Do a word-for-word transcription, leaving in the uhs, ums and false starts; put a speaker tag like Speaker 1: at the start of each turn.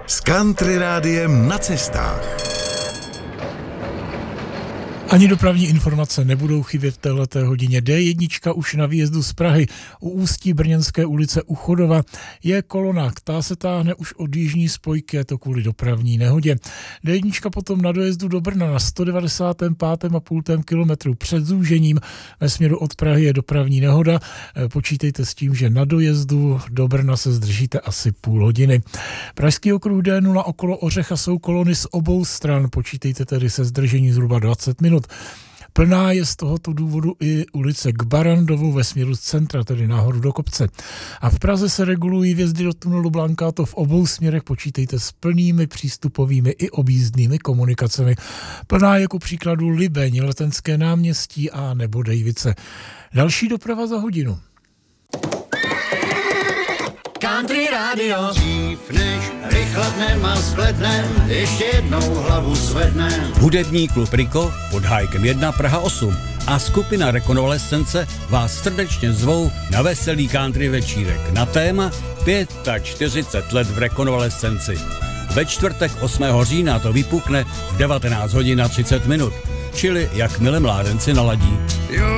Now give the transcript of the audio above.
Speaker 1: S Country Rádiem na cestách.
Speaker 2: Ani dopravní informace nebudou chybět v téhleté hodině. dé jedna už na výjezdu z Prahy u ústí Brněnské ulice u Chodova je kolona, která se táhne už od jižní spojky, je to kvůli dopravní nehodě. dé jedna potom na dojezdu do Brna na sto devadesát pět celá pět kilometru před zúžením ve směru od Prahy je dopravní nehoda. Počítejte s tím, že na dojezdu do Brna se zdržíte asi půl hodiny. Pražský okruh dé nula okolo Ořecha jsou kolony z obou stran, počítejte tedy se zdržení zhruba dvacet minut. Plná je z tohoto důvodu i ulice k Barandovu ve směru z centra, tedy nahoru do kopce. A v Praze se regulují vjezdy do tunelu Blanka, to v obou směrech počítejte s plnými přístupovými i objízdnými komunikacemi. Plná je ku příkladu Libeň, Letenské náměstí a nebo Dejvice. Další doprava za hodinu.
Speaker 3: Country Radio. Dřív než rychladnem a zblednem, ještě jednou hlavu zvednem.
Speaker 4: Hudební klub Riko pod Hájkem jedna Praha osm a skupina Rekonvalescence vás srdečně zvou na veselý country večírek na téma čtyřicet pět let v rekonvalescenci. Ve čtvrtek osmého října to vypukne v devatenáct hodin a třicet minut, čili jakmile mládenci naladí.
Speaker 3: Jo,